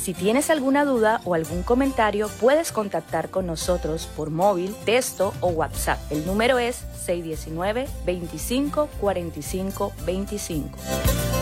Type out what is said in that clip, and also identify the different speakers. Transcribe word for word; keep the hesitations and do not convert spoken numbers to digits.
Speaker 1: Si tienes alguna duda o algún comentario, puedes contactar con nosotros por móvil, texto o WhatsApp. El número es seis uno nueve, veinticinco, cuarenta y cinco veinticinco.